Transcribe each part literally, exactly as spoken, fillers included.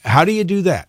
How do you do that?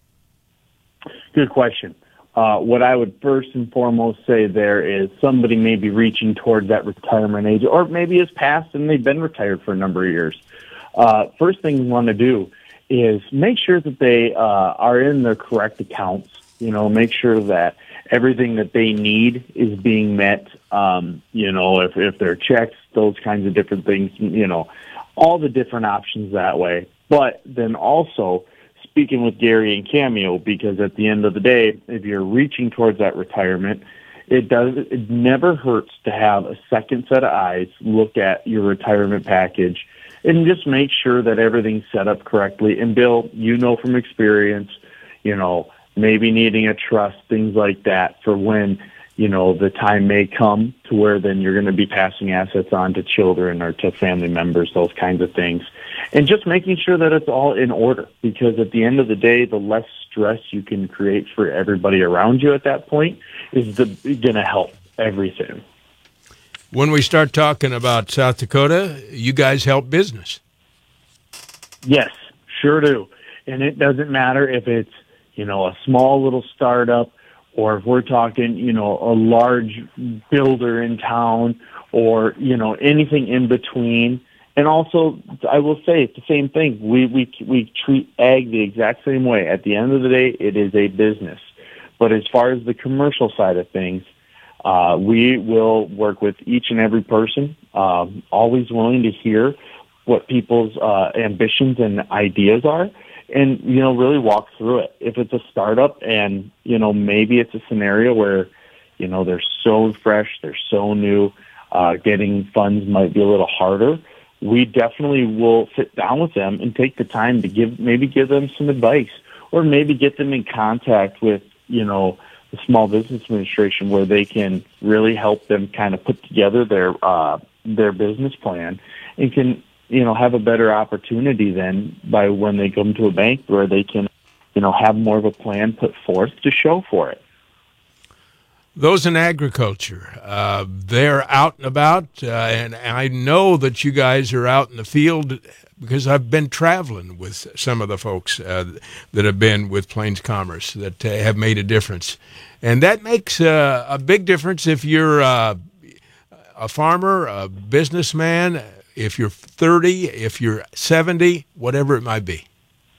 Good question. Uh, what I would first and foremost say there is somebody may be reaching towards that retirement age, or maybe it's past and they've been retired for a number of years. Uh, first thing you want to do is make sure that they uh, are in their correct accounts. You know, make sure that everything that they need is being met. Um, you know, if, if they're checks, those kinds of different things, you know, all the different options that way. But then also speaking with Gary and Cameo, because at the end of the day, if you're reaching towards that retirement, it does, it never hurts to have a second set of eyes look at your retirement package and just make sure that everything's set up correctly. And Bill, you know from experience, you know, maybe needing a trust, things like that for when, you know, the time may come to where then you're going to be passing assets on to children or to family members, those kinds of things. And just making sure that it's all in order, because at the end of the day, the less stress you can create for everybody around you at that point is going to help everything. When we start talking about South Dakota, you guys help business. Yes, sure do. And it doesn't matter if it's, you know, a small little startup, or if we're talking, you know, a large builder in town, or, you know, anything in between. And also, I will say it's the same thing. We, we, we treat ag the exact same way. At the end of the day, it is a business. But as far as the commercial side of things, uh, we will work with each and every person, um, always willing to hear what people's uh, ambitions and ideas are, and, you know, really walk through it. If it's a startup and, you know, maybe it's a scenario where, you know, they're so fresh, they're so new, uh, getting funds might be a little harder, we definitely will sit down with them and take the time to give, maybe give them some advice, or maybe get them in contact with, you know, the Small Business Administration, where they can really help them kind of put together their, uh, their business plan, and can, you know, have a better opportunity then by when they come to a bank where they can, you know, have more of a plan put forth to show for it. Those in agriculture, uh, they're out and about, uh, and I know that you guys are out in the field because I've been traveling with some of the folks uh, that have been with Plains Commerce that uh, have made a difference. And that makes uh, a big difference if you're uh, a farmer, a businessman, if you're thirty, if you're seventy, whatever it might be.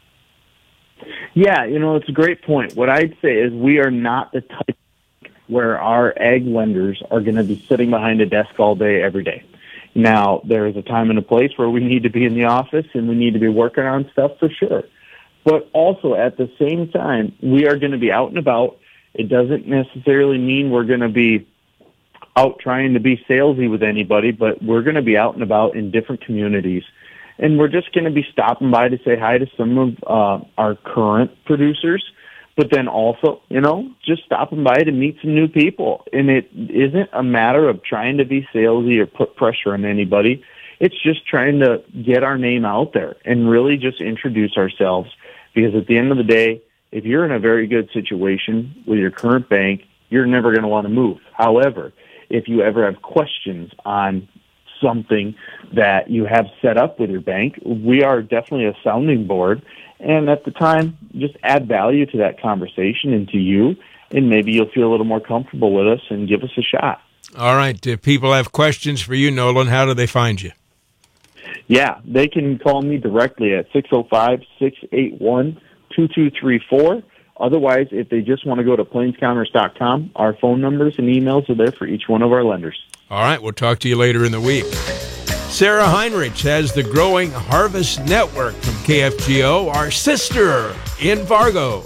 Yeah, you know, it's a great point. What I'd say is we are not the type where our ag lenders are going to be sitting behind a desk all day, every day. Now, there is a time and a place where we need to be in the office and we need to be working on stuff for sure. But also at the same time, we are going to be out and about. It doesn't necessarily mean we're going to be out trying to be salesy with anybody, but we're going to be out and about in different communities. And we're just going to be stopping by to say hi to some of uh, our current producers, but then also, you know, just stopping by to meet some new people. And it isn't a matter of trying to be salesy or put pressure on anybody. It's just trying to get our name out there and really just introduce ourselves. Because at the end of the day, if you're in a very good situation with your current bank, you're never going to want to move. However, if you ever have questions on something that you have set up with your bank, we are definitely a sounding board. And at the time, just add value to that conversation and to you, and maybe you'll feel a little more comfortable with us and give us a shot. All right. If people have questions for you, Nolan, how do they find you? Yeah, they can call me directly at six oh five, six eight one, two two three four. Otherwise, if they just want to go to plains commerce dot com, our phone numbers and emails are there for each one of our lenders. All right. We'll talk to you later in the week. Sarah Heinrich has the Growing Harvest Network from K F G O, our sister in Fargo.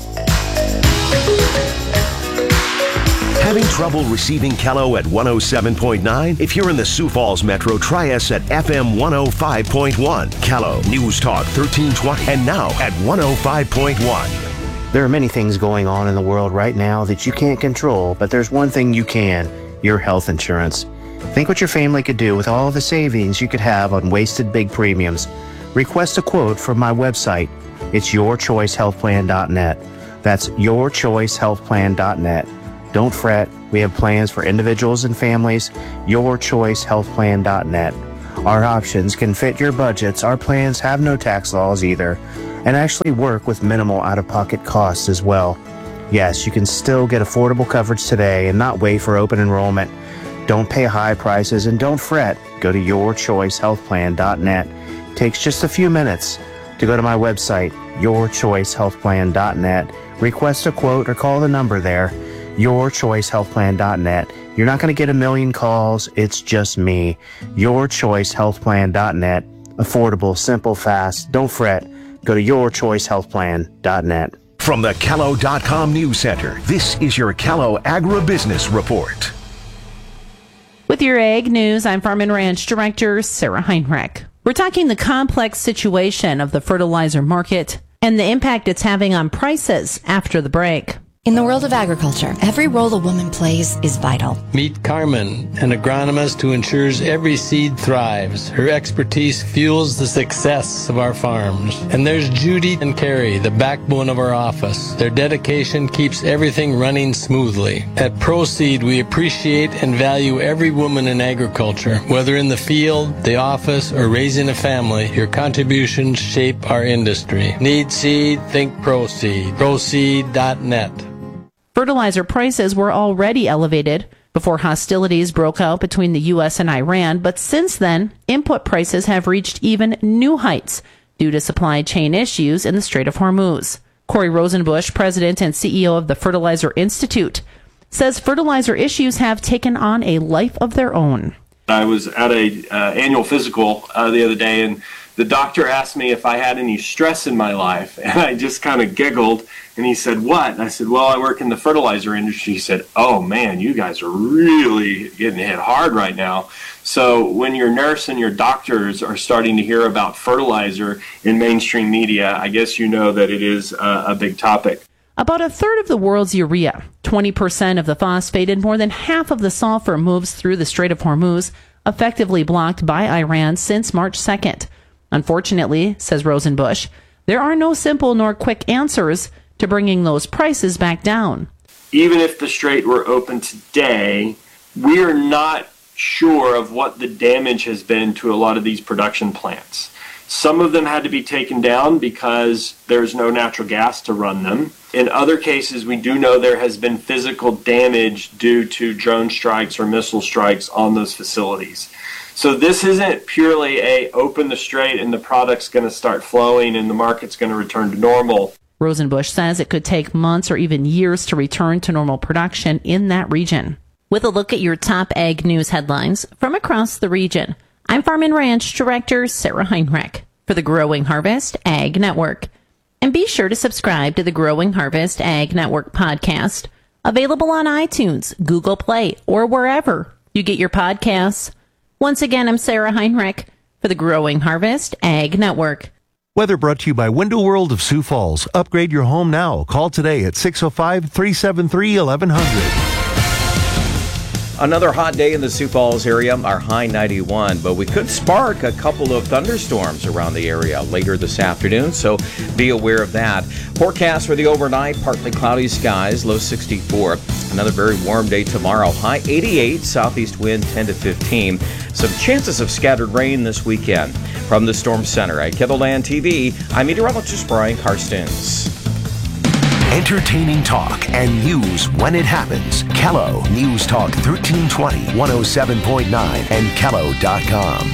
Having trouble receiving Kello at one oh seven point nine? If you're in the Sioux Falls Metro, try us at F M one oh five point one. Kello, News Talk thirteen twenty, and now at one oh five point one. There are many things going on in the world right now that you can't control, but there's one thing you can: your health insurance. Think what your family could do with all the savings you could have on wasted big premiums. Request a quote from my website. It's your choice health plan dot net. That's your choice health plan dot net. Don't fret. We have plans for individuals and families. your choice health plan dot net. Our options can fit your budgets. Our plans have no tax laws either. and actually work with minimal out-of-pocket costs as well. Yes, you can still get affordable coverage today and not wait for open enrollment. Don't pay high prices and don't fret. Go to your choice health plan dot net. It takes just a few minutes to go to my website, your choice health plan dot net. Request a quote or call the number there, your choice health plan dot net. You're not going to get a million calls. It's just me. your choice health plan dot net. Affordable, simple, fast. Don't fret. Go to your choice health plan dot net. From the Callow dot com News Center, this is your Callow Agribusiness Report. With your Ag News, I'm Farm and Ranch Director Sarah Heinrich. We're talking the complex situation of the fertilizer market and the impact it's having on prices after the break. In the world of agriculture, every role a woman plays is vital. Meet Carmen, an agronomist who ensures every seed thrives. Her expertise fuels the success of our farms. And there's Judy and Carrie, the backbone of our office. Their dedication keeps everything running smoothly. At Proseed, we appreciate and value every woman in agriculture. Whether in the field, the office, or raising a family, your contributions shape our industry. Need seed? Think Proseed. Proseed dot net. Fertilizer prices were already elevated before hostilities broke out between the U S and Iran, but since then, input prices have reached even new heights due to supply chain issues in the Strait of Hormuz. Corey Rosenbusch, president and C E O of the Fertilizer Institute, says fertilizer issues have taken on a life of their own. I was at a uh, annual physical uh, the other day, and the doctor asked me if I had any stress in my life, and I just kind of giggled, and he said, "What?" And I said, "Well, I work in the fertilizer industry." He said, "Oh man, you guys are really getting hit hard right now." So when your nurse and your doctors are starting to hear about fertilizer in mainstream media, I guess you know that it is a, a big topic. About a third of the world's urea, twenty percent of the phosphate, and more than half of the sulfur moves through the Strait of Hormuz, effectively blocked by Iran since March second. Unfortunately, says Rosenbusch, there are no simple nor quick answers to bringing those prices back down. Even if the Strait were open today, we are not sure of what the damage has been to a lot of these production plants. Some of them had to be taken down because there's no natural gas to run them. In other cases, we do know there has been physical damage due to drone strikes or missile strikes on those facilities. So this isn't purely a open the strait and the product's going to start flowing and the market's going to return to normal. Rosenbusch says it could take months or even years to return to normal production in that region. With a look at your top ag news headlines from across the region, I'm Farm and Ranch Director Sarah Heinrich for the Growing Harvest Ag Network. And be sure to subscribe to the Growing Harvest Ag Network podcast, available on iTunes, Google Play, or wherever you get your podcasts. Once again, I'm Sarah Heinrich for the Growing Harvest Ag Network. Weather brought to you by Window World of Sioux Falls. Upgrade your home now. Call today at six oh five, three seven three, eleven hundred. Another hot day in the Sioux Falls area, our high ninety-one, but we could spark a couple of thunderstorms around the area later this afternoon, so be aware of that. Forecast for the overnight, partly cloudy skies, low sixty-four. Another very warm day tomorrow, high eighty-eight, southeast wind ten to fifteen. Some chances of scattered rain this weekend. From the Storm Center at KENDLE T V, I'm meteorologist Brian Karstens. Entertaining talk and news when it happens. Callow News Talk thirteen twenty, one oh seven point nine, and Callow dot com.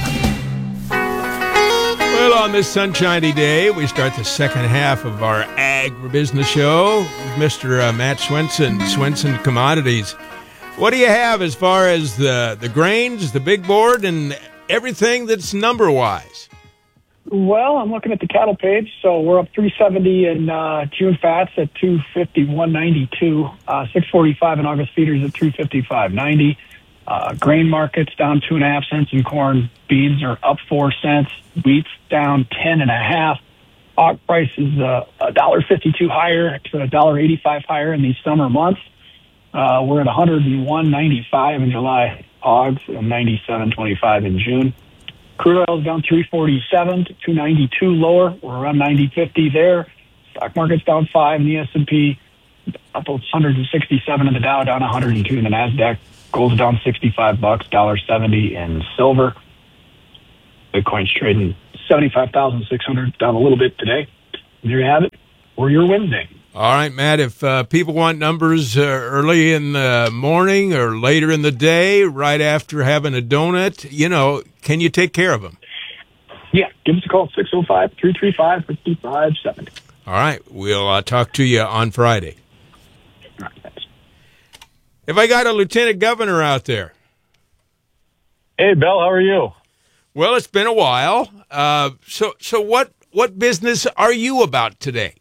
Well, on this sunshiny day, we start the second half of our agribusiness show with Mister Uh, Matt Swenson, Swenson Commodities. What do you have as far as the, the grains, the big board, and everything that's number-wise? Well, I'm looking at the cattle page, so we're up three seventy in uh, June fats at two fifty-one ninety-two, uh, six forty-five in August feeders at three fifty-five ninety. Uh, grain markets down two and a half cents in corn. Beans are up four cents. Wheat's down ten and a half. Hog price is uh, a dollar fifty-two higher to a dollar eighty-five higher in these summer months. Uh, we're at one hundred one ninety-five in July. Hogs and ninety-seven twenty-five in June. Crude oil is down three forty-seven to two ninety-two lower. We're around ninety fifty there. Stock market's down five in the S and P, up one hundred sixty-seven in the Dow, down one hundred two in the Nasdaq. Gold's down sixty-five bucks, one dollar seventy in silver. Bitcoin's trading seventy-five thousand six hundred, down a little bit today. there you have it. Or your Wednesday. All right, Matt, if uh, people want numbers uh, early in the morning or later in the day, right after having a donut, you know, can you take care of them? Yeah, give us a call, six oh five, three three five, five five seven zero. All right, we'll uh, talk to you on Friday. All right, thanks. If I got a lieutenant governor out there. Hey, Bill, how are you? Well, it's been a while. Uh, so so what, what business are you about today?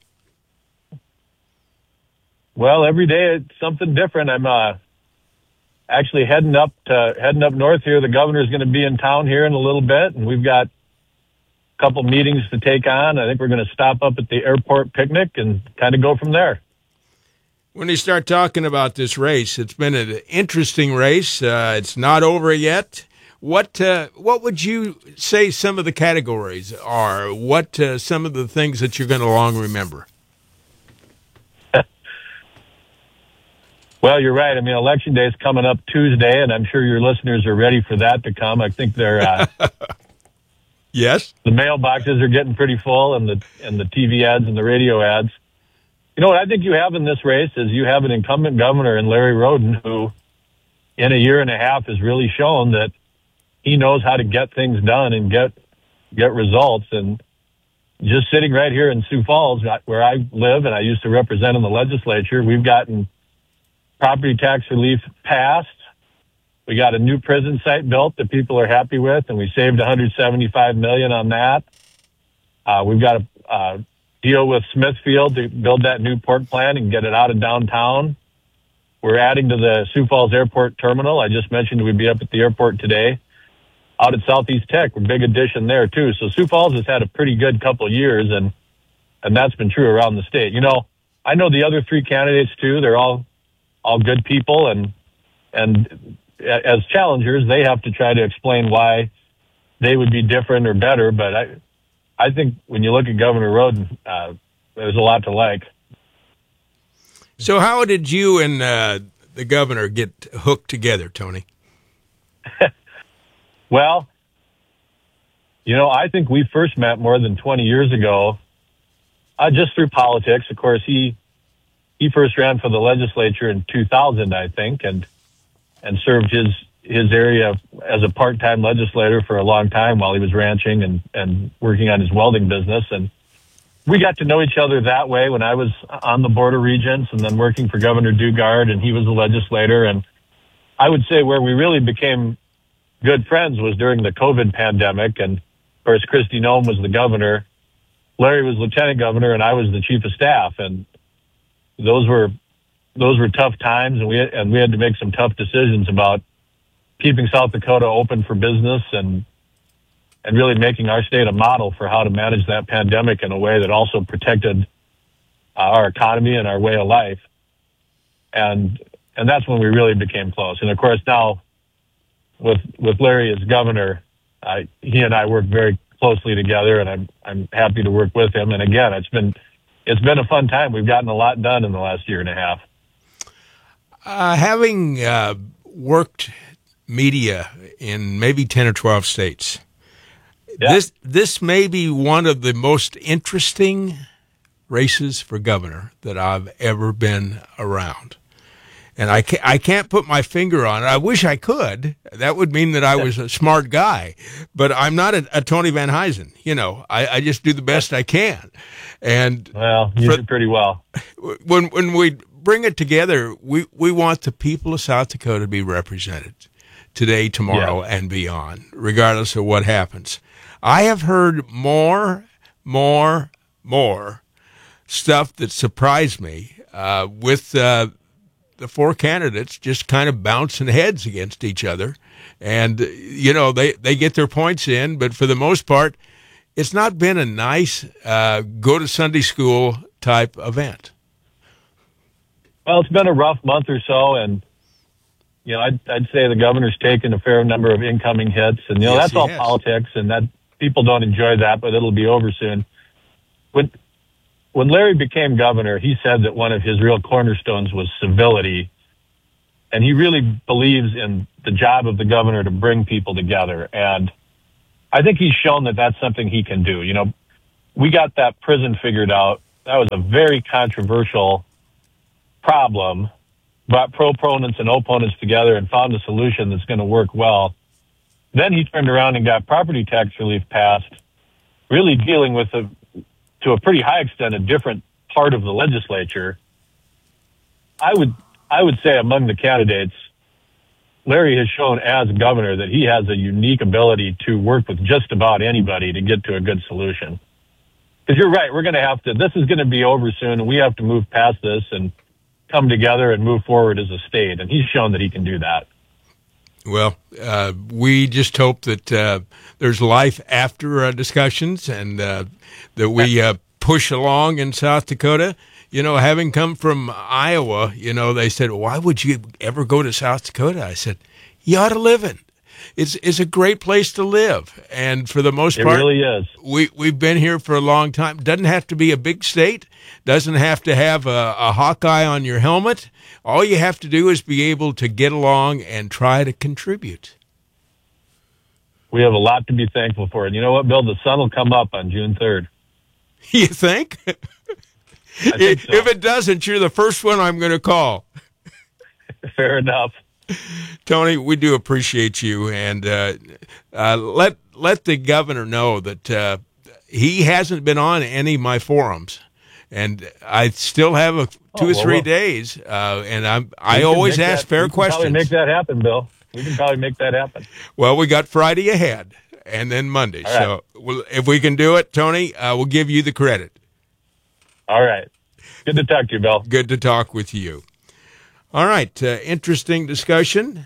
Well, every day it's something different. I'm uh, actually heading up to, heading up north here. The governor's going to be in town here in a little bit, and we've got a couple meetings to take on. I think we're going to stop up at the airport picnic and kind of go from there. When you start talking about this race, it's been an interesting race. Uh, it's not over yet. What uh, what would you say some of the categories are? What uh, some of the things that you're going to long remember? Well, you're right. I mean, Election Day is coming up Tuesday, and I'm sure your listeners are ready for that to come. I think they're uh, yes. The mailboxes are getting pretty full, and the and the T V ads and the radio ads. You know what I think you have in this race is you have an incumbent governor in Larry Roden who, in a year and a half, has really shown that he knows how to get things done and get get results. And just sitting right here in Sioux Falls, where I live and I used to represent in the legislature, we've gotten property tax relief passed. We got a new prison site built that people are happy with, and we saved one hundred seventy-five million dollars on that. Uh, we've got a uh, deal with Smithfield to build that new pork plant and get it out of downtown. We're adding to the Sioux Falls Airport Terminal. I just mentioned we'd be up at the airport today. Out at Southeast Tech, we're a big addition there too. So Sioux Falls has had a pretty good couple of years, and and that's been true around the state. You know, I know the other three candidates too. They're all all good people, and and as challengers, they have to try to explain why they would be different or better. But I I think when you look at Governor Roden, uh, there's a lot to like. So how did you and uh, the governor get hooked together, Tony? Well, you know, I think we first met more than twenty years ago, uh, just through politics. Of course, he he first ran for the legislature in two thousand, I think, and and served his his area as a part-time legislator for a long time while he was ranching and, and working on his welding business. And we got to know each other that way when I was on the Board of Regents and then working for Governor Dugard, and he was a legislator. And I would say where we really became good friends was during the COVID pandemic. And of course, Kristi Noem was the governor, Larry was lieutenant governor, and I was the chief of staff. And those were those were tough times, and we and we had to make some tough decisions about keeping South Dakota open for business and and really making our state a model for how to manage that pandemic in a way that also protected our economy and our way of life. And and that's when we really became close. And of course, now with with Larry as governor, uh, he and I work very closely together, and I'm I'm happy to work with him. And again, it's been it's been a fun time. We've gotten a lot done in the last year and a half. Uh, having uh, worked media in maybe ten or twelve states, yeah. this this may be one of the most interesting races for governor that I've ever been around. And I can't, I can't put my finger on it. I wish I could. That would mean that I was a smart guy. But I'm not a, a Tony Van Huysen. You know, I, I just do the best I can. And well, you for, do pretty well. When when we bring it together, we, we want the people of South Dakota to be represented today, tomorrow, yeah. and beyond, regardless of what happens. I have heard more, more, more stuff that surprised me uh, with uh, the four candidates just kind of bouncing heads against each other. And, you know, they, they get their points in, but for the most part, it's not been a nice uh, go to Sunday school type event. Well, it's been a rough month or so, and, you know, I'd, I'd say the governor's taken a fair number of incoming hits, and, you know, yes, that's all has. Politics, and that people don't enjoy that, but it'll be over soon. When, when Larry became governor, he said that one of his real cornerstones was civility, and he really believes in the job of the governor to bring people together, and I think he's shown that that's something he can do. You know, we got that prison figured out. That was a very controversial problem. Brought proponents and opponents together and found a solution that's going to work well. Then he turned around and got property tax relief passed, really dealing with, a, to a pretty high extent, a different part of the legislature. I would, I would say among the candidates, Larry has shown as governor that he has a unique ability to work with just about anybody to get to a good solution. Because you're right, we're going to have to, this is going to be over soon, and we have to move past this and come together and move forward as a state. And he's shown that he can do that. Well, uh, we just hope that uh, there's life after uh, discussions, and uh, that we uh, push along in South Dakota. You know, having come from Iowa, you know, they said, why would you ever go to South Dakota? I said, you ought to live in. It's it's a great place to live. And for the most it part, really is. We, we've been here for a long time. Doesn't have to be a big state. Doesn't have to have a, a Hawkeye on your helmet. All you have to do is be able to get along and try to contribute. We have a lot to be thankful for. And you know what, Bill? The sun will come up on June third. You think? I think so. If it doesn't, you're the first one I'm going to call. Fair enough. Tony, we do appreciate you, and uh, uh, let let the governor know that uh, he hasn't been on any of my forums, and I still have a two oh, or well, three well. days, uh, and I'm I We can always make ask that, fair we can questions. Probably make that happen, Bill. We can probably make that happen. Well, we got Friday ahead, and then Monday. All right. So well, if we can do it, Tony, uh, we'll give you the credit. All right. Good to talk to you, Bill. Good to talk with you. All right, uh, interesting discussion.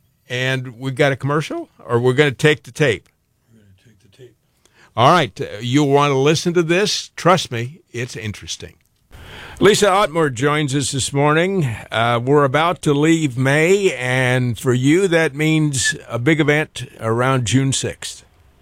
And we've got a commercial, or we're going to take the tape? We're going to take the tape. All right, uh, you'll want to listen to this. Trust me, it's interesting. Lisa Otmore joins us this morning. Uh, we're about to leave May, and for you, that means a big event around June sixth.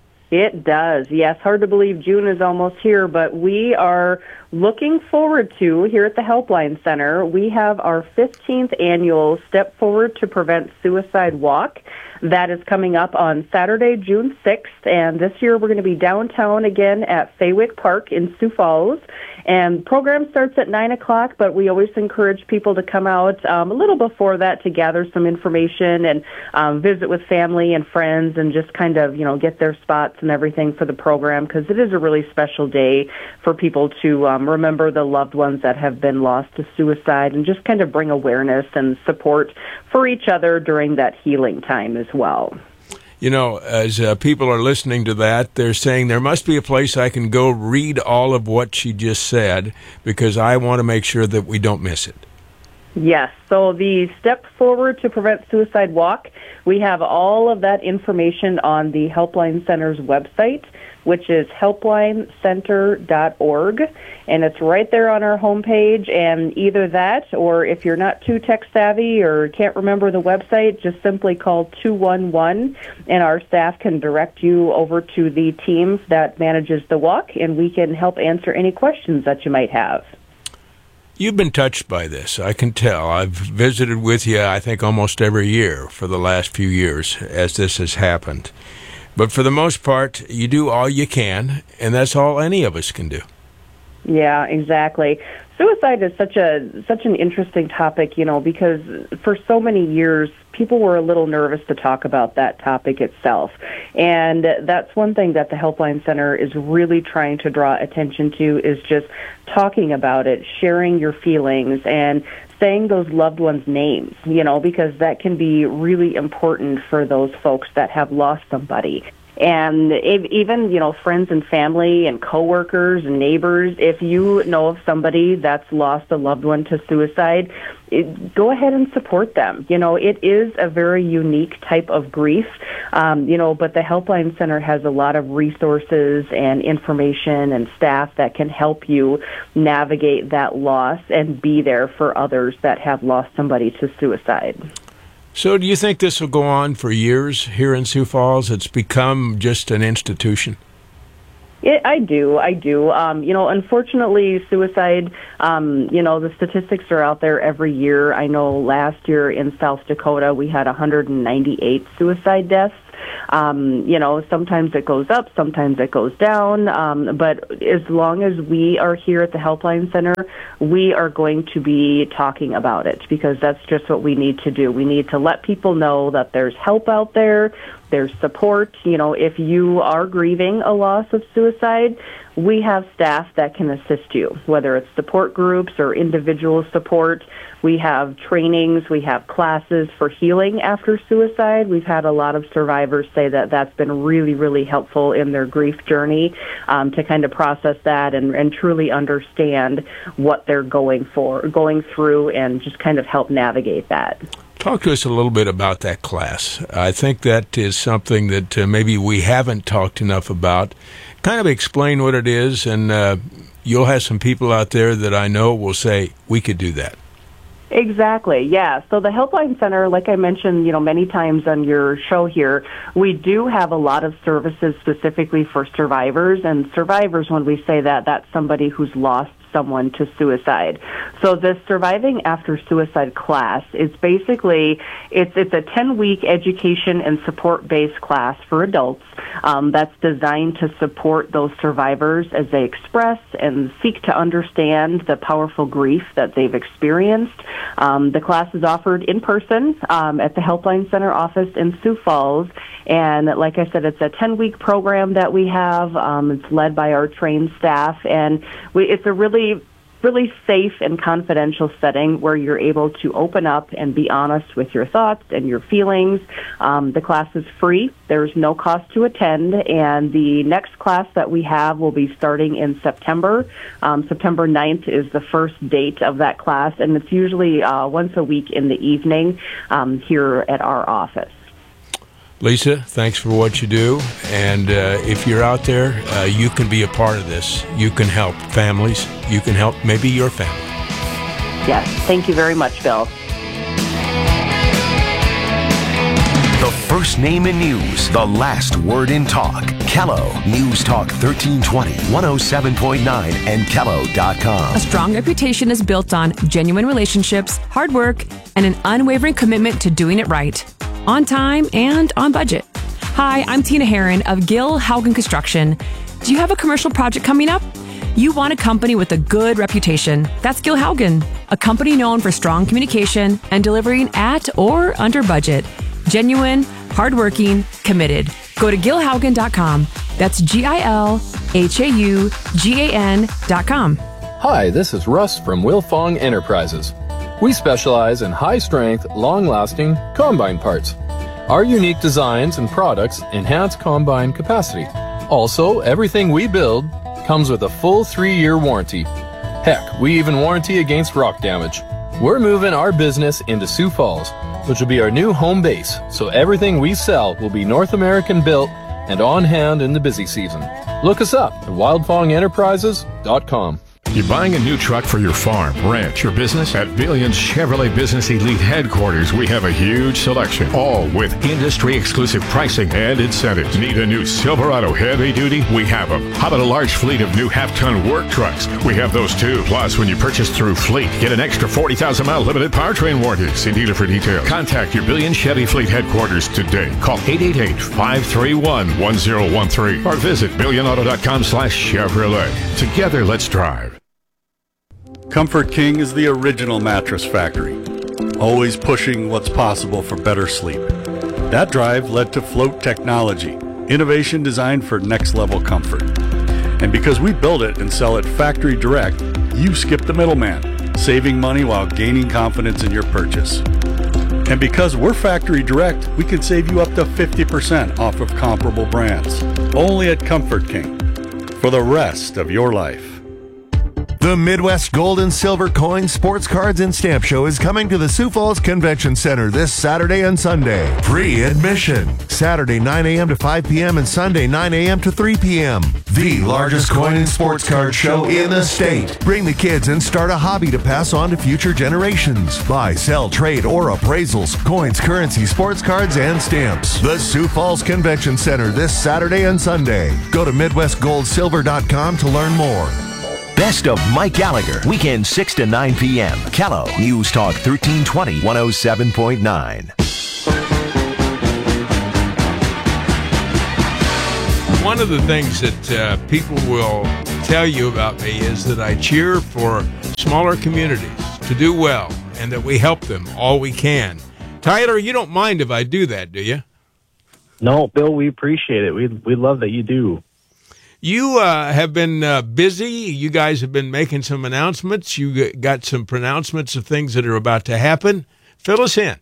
It does, yes. Hard to believe June is almost here, but we are looking forward to, here at the Helpline Center, we have our fifteenth annual Step Forward to Prevent Suicide Walk. That is coming up on Saturday, June sixth, and this year we're going to be downtown again at Faywick Park in Sioux Falls. And the program starts at nine o'clock, but we always encourage people to come out um, a little before that to gather some information and um, visit with family and friends and just kind of, you know, get their spots and everything for the program, because it is a really special day for people to um, remember the loved ones that have been lost to suicide and just kind of bring awareness and support for each other during that healing time as well. You know, as uh, people are listening to that, they're saying there must be a place I can go read all of what she just said, because I want to make sure that we don't miss it. Yes. So the Step Forward to Prevent Suicide Walk, we have all of that information on the Helpline Center's website, which is helpline center dot org, and it's right there on our homepage. And either that, or if you're not too tech savvy or can't remember the website, just simply call two one one, and our staff can direct you over to the team that manages the walk, and we can help answer any questions that you might have. You've been touched by this, I can tell. I've visited with you, I think, almost every year for the last few years as this has happened. But for the most part, you do all you can, and that's all any of us can do. Yeah, exactly. Suicide is such a such an interesting topic, you know, because for so many years, people were a little nervous to talk about that topic itself. And that's one thing that the Helpline Center is really trying to draw attention to, is just talking about it, sharing your feelings, and saying those loved ones' names, you know, because that can be really important for those folks that have lost somebody. And if, even, you know, friends and family and coworkers and neighbors, if you know of somebody that's lost a loved one to suicide, it, go ahead and support them. You know, it is a very unique type of grief, um, you know, but the Helpline Center has a lot of resources and information and staff that can help you navigate that loss and be there for others that have lost somebody to suicide. So do you think this will go on for years here in Sioux Falls? It's become just an institution. It, I do, I do. Um, you know, unfortunately, suicide, um, you know, the statistics are out there every year. I know last year in South Dakota we had one hundred ninety-eight suicide deaths. Um, you know, sometimes it goes up, sometimes it goes down, um, but as long as we are here at the Helpline Center, we are going to be talking about it, because that's just what we need to do. We need to let people know that there's help out there, there's support. You know, if you are grieving a loss of suicide, we have staff that can assist you, whether it's support groups or individual support. We have trainings, we have classes for healing after suicide. We've had a lot of survivors say that that's been really, really helpful in their grief journey, um, to kind of process that and, and truly understand what they're going for, going through, and just kind of help navigate that. Talk to us a little bit about that class. I think that is something that uh, maybe we haven't talked enough about. Kind of explain what it is, and uh, you'll have some people out there that I know will say, we could do that. Exactly, yeah. So the Helpline Center, like I mentioned, you know, many times on your show here, we do have a lot of services specifically for survivors. And survivors, when we say that, that's somebody who's lost someone to suicide. So this Surviving After Suicide class is basically, it's it's a ten-week education and support-based class for adults um, that's designed to support those survivors as they express and seek to understand the powerful grief that they've experienced. Um, the class is offered in person um, at the Helpline Center office in Sioux Falls. And like I said, it's a ten-week program that we have. Um, it's led by our trained staff, and we, it's a really, really safe and confidential setting where you're able to open up and be honest with your thoughts and your feelings. Um, the class is free. There's no cost to attend, and the next class that we have will be starting in September. Um, September ninth is the first date of that class, and it's usually uh, once a week in the evening um, here at our office. Lisa, thanks for what you do. And uh, if you're out there, uh, you can be a part of this. You can help families. You can help maybe your family. Yes. Thank you very much, Bill. The first name in news, the last word in talk. Kello News Talk thirteen twenty, one oh seven point nine, and Kello dot com. A strong reputation is built on genuine relationships, hard work, and an unwavering commitment to doing it right. On time and on budget. Hi, I'm Tina Herron of Gil Haugen Construction. Do you have a commercial project coming up? You want a company with a good reputation. That's Gil Haugen, a company known for strong communication and delivering at or under budget. Genuine, hardworking, committed. Go to gil haugen dot com. That's G I L H A U G A N dot com. Hi, this is Russ from Wilfong Enterprises. We specialize in high-strength, long-lasting combine parts. Our unique designs and products enhance combine capacity. Also, everything we build comes with a full three-year warranty. Heck, we even warranty against rock damage. We're moving our business into Sioux Falls, which will be our new home base, so everything we sell will be North American built and on hand in the busy season. Look us up at wildfong enterprises dot com. You're buying a new truck for your farm, ranch, or business? At Billion's Chevrolet Business Elite Headquarters, we have a huge selection, all with industry-exclusive pricing and incentives. Need a new Silverado heavy duty? We have them. How about a large fleet of new half-ton work trucks? We have those too. Plus, when you purchase through Fleet, get an extra forty thousand mile limited powertrain warranty. See dealer for details. Contact your Billion Chevy Fleet Headquarters today. Call eight eight eight, five three one, one zero one three or visit billion auto dot com slash Chevrolet. Together, let's drive. Comfort King is the original mattress factory, always pushing what's possible for better sleep. That drive led to Float Technology, innovation designed for next-level comfort. And because we build it and sell it factory direct, you skip the middleman, saving money while gaining confidence in your purchase. And because we're factory direct, we can save you up to fifty percent off of comparable brands. Only at Comfort King, for the rest of your life. The Midwest Gold and Silver Coin Sports Cards and Stamp Show is coming to the Sioux Falls Convention Center this Saturday and Sunday. Free admission. Saturday nine a.m. to five p.m. and Sunday nine a.m. to three p.m. The largest coin and sports card show in the state. Bring the kids and start a hobby to pass on to future generations. Buy, sell, trade, or appraisals, coins, currency, sports cards, and stamps. The Sioux Falls Convention Center this Saturday and Sunday. Go to midwest gold silver dot com to learn more. Best of Mike Gallagher, weekend six to nine p.m. Kello News Talk thirteen twenty, one oh seven point nine. one of the things that uh, people will tell you about me is that I cheer for smaller communities to do well and that we help them all we can. Tyler, you don't mind if I do that, do you? No, Bill, we appreciate it. We we love that you do. You uh, have been uh, busy. You guys have been making some announcements. You got some pronouncements of things that are about to happen. Fill us in.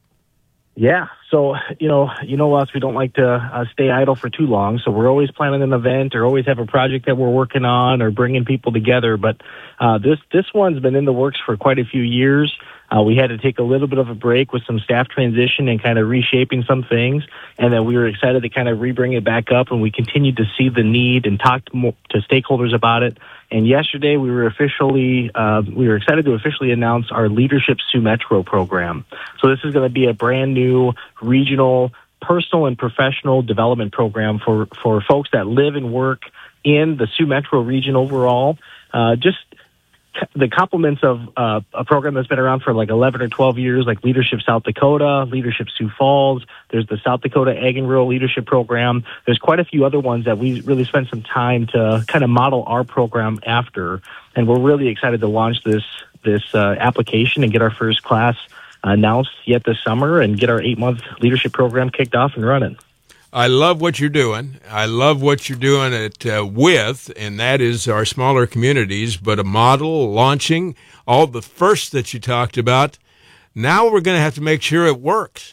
Yeah. So, you know, you know us, we don't like to uh, stay idle for too long. So we're always planning an event or always have a project that we're working on or bringing people together. But uh, this this one's been in the works for quite a few years. Uh, we had to take a little bit of a break with some staff transition and kind of reshaping some things. And then we were excited to kind of re-bring it back up, and we continued to see the need and talk to, more, to stakeholders about it. And yesterday we were officially, uh, we were excited to officially announce our Leadership Sioux Metro program. So this is going to be a brand new regional personal and professional development program for, for folks that live and work in the Sioux Metro region overall. Uh, just the complements of uh, a program that's been around for like eleven or twelve years, like Leadership South Dakota, Leadership Sioux Falls. There's the South Dakota Ag and Rural Leadership Program. There's quite a few other ones that we really spent some time to kind of model our program after. And we're really excited to launch this this uh, application and get our first class announced yet this summer and get our eight-month leadership program kicked off and running. I love what you're doing. I love what you're doing it uh, with, and that is our smaller communities, but a model launching, all the first that you talked about. Now we're going to have to make sure it works.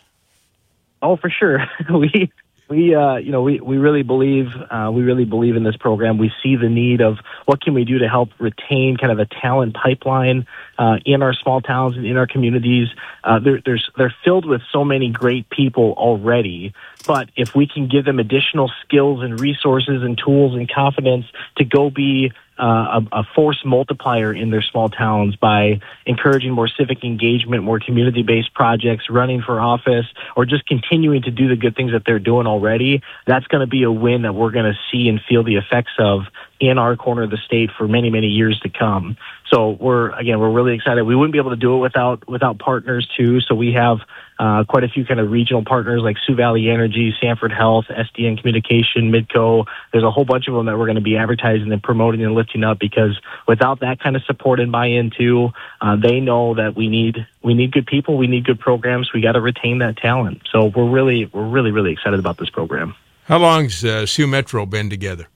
Oh, for sure. we we uh, you know we we really believe uh, we really believe in this program. We see the need of what can we do to help retain kind of a talent pipeline uh, in our small towns and in our communities. Uh, they're, there's they're filled with so many great people already. But if we can give them additional skills and resources and tools and confidence to go be uh, a, a force multiplier in their small towns by encouraging more civic engagement, more community-based projects, running for office, or just continuing to do the good things that they're doing already, that's going to be a win that we're going to see and feel the effects of in our corner of the state for many, many years to come. So we're, again, we're really excited. We wouldn't be able to do it without without partners, too. So we have uh, quite a few kind of regional partners like Sioux Valley Energy, Sanford Health, S D N Communication, Midco. There's a whole bunch of them that we're going to be advertising and promoting and lifting up, because without that kind of support and buy-in, too, uh, they know that we need we need good people, we need good programs, we got to retain that talent. So we're really, we're really, really excited about this program. How long's uh, Sioux Metro been together?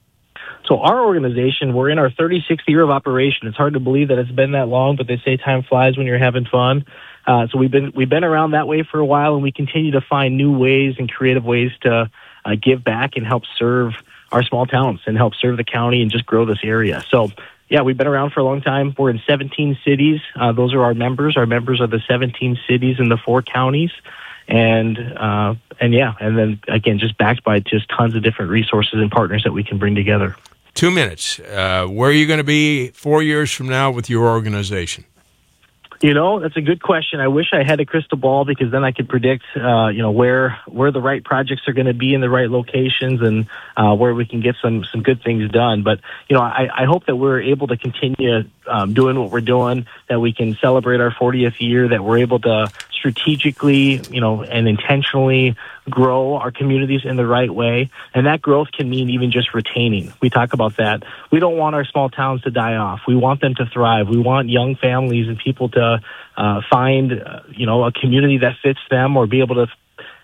So our organization, we're in our thirty-sixth year of operation. It's hard to believe that it's been that long, but they say time flies when you're having fun. Uh, so we've been we've been around that way for a while, and we continue to find new ways and creative ways to uh, give back and help serve our small towns and help serve the county and just grow this area. So, yeah, we've been around for a long time. We're in seventeen cities. Uh, those are our members. Our members are the seventeen cities in the four counties. And, uh, and yeah, and then, again, just backed by just tons of different resources and partners that we can bring together. Two minutes. Uh, where are you going to be four years from now with your organization? You know, that's a good question. I wish I had a crystal ball, because then I could predict, uh, you know, where where the right projects are going to be in the right locations, and uh, where we can get some some good things done. But, you know, I, I hope that we're able to continue um, doing what we're doing, that we can celebrate our fortieth year, that we're able to strategically, you know, and intentionally grow our communities in the right way. And that growth can mean even just retaining. We talk about that. We don't want our small towns to die off. We want them to thrive. We want young families and people to uh, find, uh, you know, a community that fits them, or be able to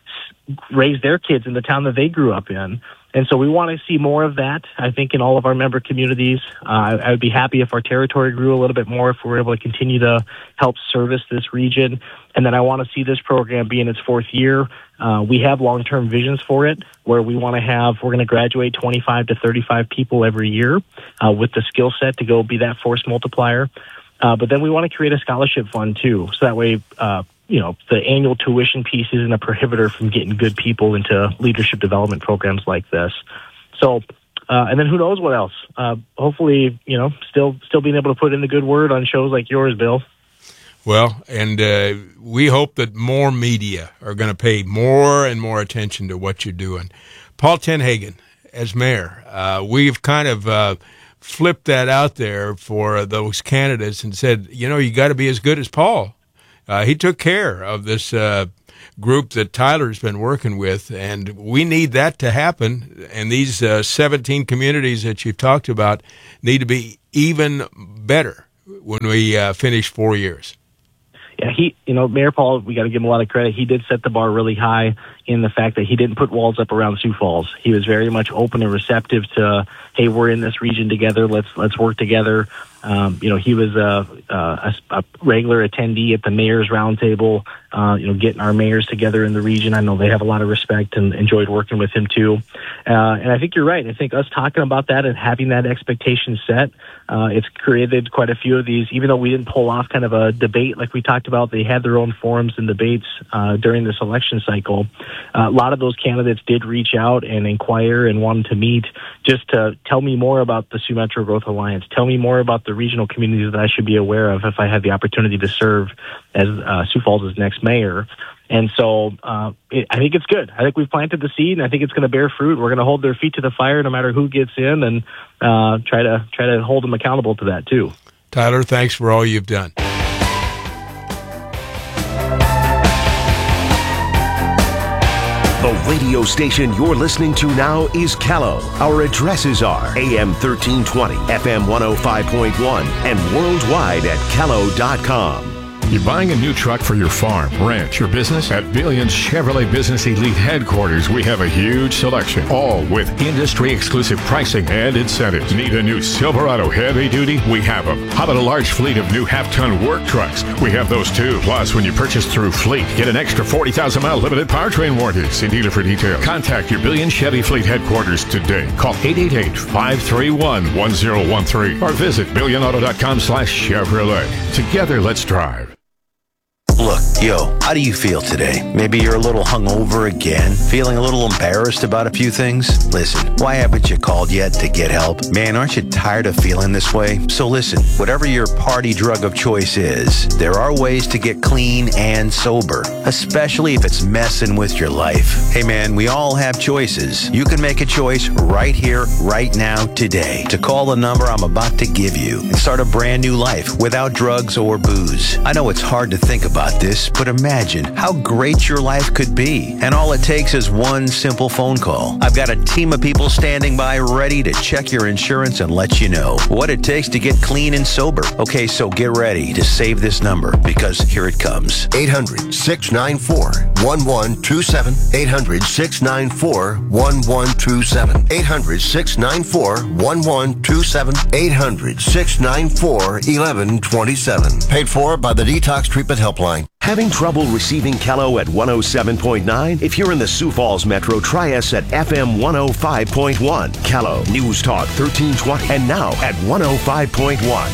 f- raise their kids in the town that they grew up in. And so we want to see more of that, I think, in all of our member communities. Uh, I would be happy if our territory grew a little bit more, if we were able to continue to help service this region. And then I want to see this program be in its fourth year. Uh, we have long-term visions for it, where we want to have, we're going to graduate twenty-five to thirty-five people every year uh, with the skill set to go be that force multiplier. Uh, but then we want to create a scholarship fund, too, so that way, uh, you know, the annual tuition piece isn't a prohibitor from getting good people into leadership development programs like this. So, uh, and then who knows what else? Uh, hopefully, you know, still still being able to put in the good word on shows like yours, Bill. Well, and uh, we hope that more media are going to pay more and more attention to what you're doing. Paul Tenhagen, as mayor, uh, we've kind of uh, flipped that out there for those candidates and said, you know, you got to be as good as Paul. Uh, he took care of this uh, group that Tyler's been working with, and we need that to happen. And these uh, seventeen communities that you've talked about need to be even better when we uh, finish four years. Yeah, he, you know, Mayor Paul, we got to give him a lot of credit. He did set the bar really high in the fact that he didn't put walls up around Sioux Falls. He was very much open and receptive to, hey, we're in this region together. Let's let's work together. Um, you know, he was a, a, a regular attendee at the mayor's roundtable. Uh, you know, getting our mayors together in the region. I know they have a lot of respect and enjoyed working with him too. Uh, and I think you're right. I think us talking about that and having that expectation set, uh, it's created quite a few of these. Even though we didn't pull off kind of a debate like we talked about, they had their own forums and debates uh, during this election cycle. Uh, a lot of those candidates did reach out and inquire and wanted to meet just to tell me more about the Sioux Metro Growth Alliance. Tell me more about the regional communities that I should be aware of if I have the opportunity to serve as uh, Sioux Falls' next mayor. And so uh, it, I think it's good. I think we've planted the seed, and I think it's going to bear fruit. We're going to hold their feet to the fire no matter who gets in, and uh, try to try to hold them accountable to that too. Tyler, thanks for all you've done. The radio station you're listening to now is Callow. Our addresses are A M thirteen twenty, F M one oh five point one, and worldwide at callow dot com. You're buying a new truck for your farm, ranch, or business? At Billions Chevrolet Business Elite Headquarters, we have a huge selection, all with industry-exclusive pricing and incentives. Need a new Silverado heavy duty? We have them. How about a large fleet of new half-ton work trucks? We have those too. Plus, when you purchase through Fleet, get an extra forty thousand mile limited powertrain warranty. See dealer for details. Contact your Billions Chevy Fleet Headquarters today. Call eight eight eight, five three one, one zero one three or visit billion auto dot com slash Chevrolet. Together, let's drive. Look, yo, how do you feel today? Maybe you're a little hungover again, feeling a little embarrassed about a few things? Listen, why haven't you called yet to get help? Man, aren't you tired of feeling this way? So listen, whatever your party drug of choice is, there are ways to get clean and sober, especially if it's messing with your life. Hey man, we all have choices. You can make a choice right here, right now, today, to call the number I'm about to give you and start a brand new life without drugs or booze. I know it's hard to think about this, but imagine how great your life could be. And all it takes is one simple phone call. I've got a team of people standing by ready to check your insurance and let you know what it takes to get clean and sober. Okay, so get ready to save this number, because here it comes. eight hundred, six nine four, one one two seven. eight hundred, six nine four, one one two seven. eight hundred, six nine four, one one two seven. eight hundred, six nine four, one one two seven. Paid for by the Detox Treatment Helpline. Having trouble receiving Callow at one oh seven point nine? If you're in the Sioux Falls Metro, try us at F M one oh five point one. Callow, News Talk thirteen twenty, and now at one oh five point one.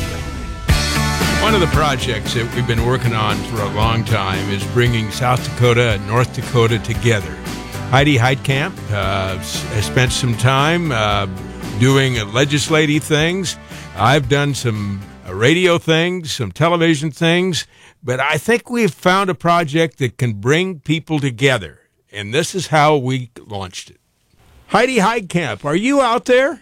One of the projects that we've been working on for a long time is bringing South Dakota and North Dakota together. Heidi Heitkamp uh, has spent some time uh, doing legislative things. I've done some radio things, some television things, but I think we've found a project that can bring people together, and this is how we launched it. Heidi Heitkamp, are you out there?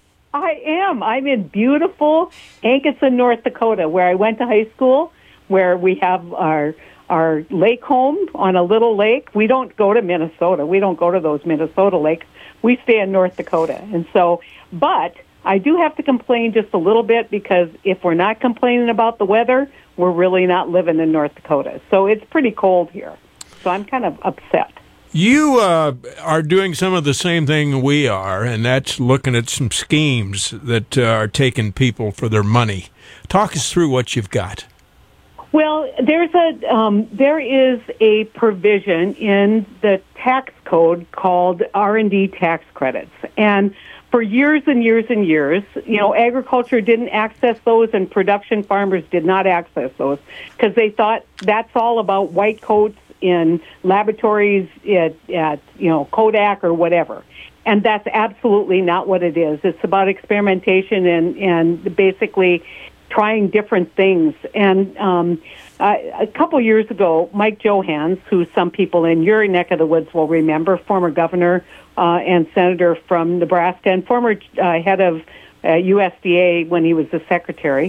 I am. I'm in beautiful Hankinson, North Dakota, where I went to high school, where we have our our lake home on a little lake. We don't go to Minnesota. We don't go to those Minnesota lakes. We stay in North Dakota. And so, but I do have to complain just a little bit, because if we're not complaining about the weather, we're really not living in North Dakota. So it's pretty cold here. So I'm kind of upset. You uh, are doing some of the same thing we are, and that's looking at some schemes that uh, are taking people for their money. Talk us through what you've got. Well, there's a um, there is a provision in the tax code called R and D tax credits, and for years and years and years, you know, agriculture didn't access those, and production farmers did not access those, because they thought that's all about white coats in laboratories at, at, you know, Kodak or whatever. And that's absolutely not what it is. It's about experimentation and, and basically trying different things. And um, uh, a couple years ago, Mike Johans, who some people in your neck of the woods will remember, former governor uh, and senator from Nebraska, and former uh, head of uh, U S D A when he was the secretary,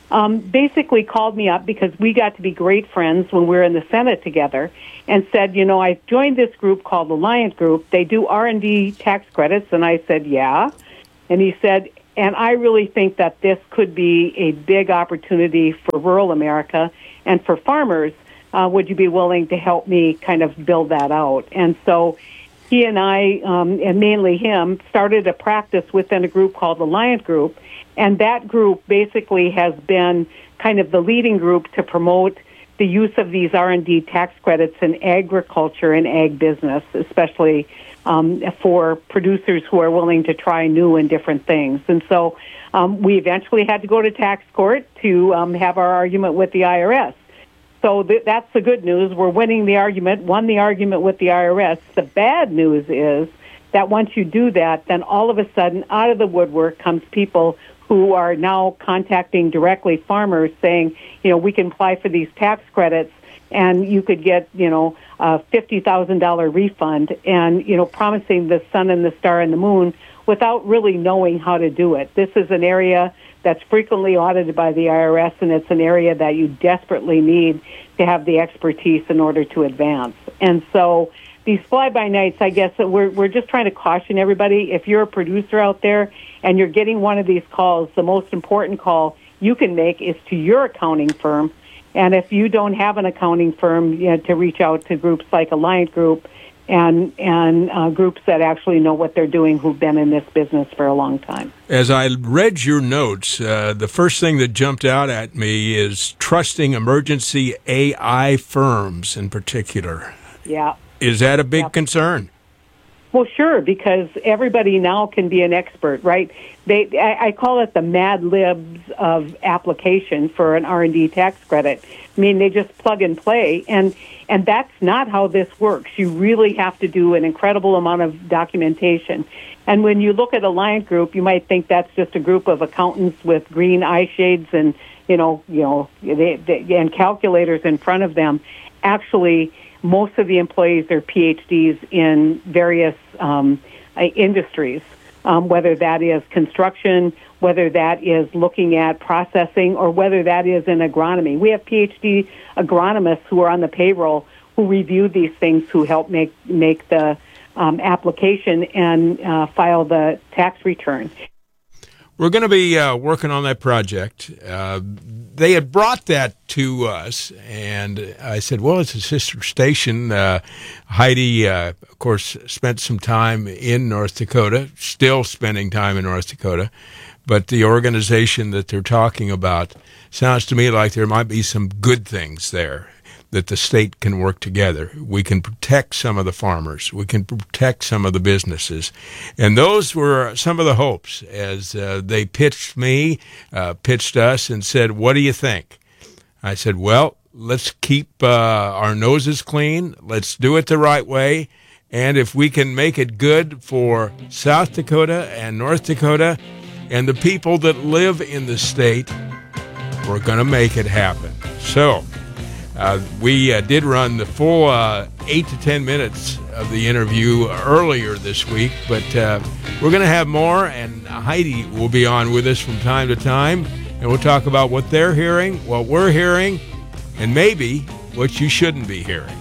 um, basically called me up because we got to be great friends when we were in the Senate together, and said, you know, I joined this group called the Alliant Group. They do R and D tax credits. And I said, yeah. And he said, and I really think that this could be a big opportunity for rural America and for farmers. Uh, would you be willing to help me kind of build that out? And so he and I, um, and mainly him, started a practice within a group called the Alliant Group. And that group basically has been kind of the leading group to promote the use of these R and D tax credits in agriculture and ag business, especially um, for producers who are willing to try new and different things. And so um, we eventually had to go to tax court to um, have our argument with the I R S. So th- that's the good news. We're winning the argument, won the argument with the I R S. The bad news is that once you do that, then all of a sudden, out of the woodwork comes people who are now contacting directly farmers saying, you know, we can apply for these tax credits and you could get, you know, a fifty thousand dollars refund, and, you know, promising the sun and the star and the moon without really knowing how to do it. This is an area that's frequently audited by the I R S, and it's an area that you desperately need to have the expertise in order to advance. And so these fly-by-nights, I guess, that we're we're just trying to caution everybody. If you're a producer out there and you're getting one of these calls, the most important call you can make is to your accounting firm. And if you don't have an accounting firm, you know, to reach out to groups like Alliant Group and and uh, groups that actually know what they're doing, who've been in this business for a long time. As I read your notes, uh, the first thing that jumped out at me is trusting emergency A I firms in particular. Yeah. Is that a big Yep. concern? Well, sure, because everybody now can be an expert, right? They, I, I call it the Mad Libs of application for an R and D tax credit. I mean, they just plug and play, and and that's not how this works. You really have to do an incredible amount of documentation. And when you look at Alliant Group, you might think that's just a group of accountants with green eye shades and you know, you know, they, they, and calculators in front of them. Actually, most of the employees are P H Ds in various um, uh, industries, um, whether that is construction, whether that is looking at processing, or whether that is in agronomy. We have P H D agronomists who are on the payroll who review these things, who help make, make the um, application and uh, file the tax return. We're going to be uh, working on that project. Uh, they had brought that to us, and I said, well, it's a sister station. Uh, Heidi, uh, of course, spent some time in North Dakota, still spending time in North Dakota, but the organization that they're talking about sounds to me like there might be some good things there, that the state can work together. We can protect some of the farmers. We can protect some of the businesses. And those were some of the hopes as uh, they pitched me, uh, pitched us, and said, what do you think? I said, well, let's keep uh, our noses clean. Let's do it the right way. And if we can make it good for South Dakota and North Dakota and the people that live in the state, we're going to make it happen. So, Uh, we uh, did run the full uh, eight to ten minutes of the interview earlier this week, but uh, we're going to have more, and Heidi will be on with us from time to time, and we'll talk about what they're hearing, what we're hearing, and maybe what you shouldn't be hearing.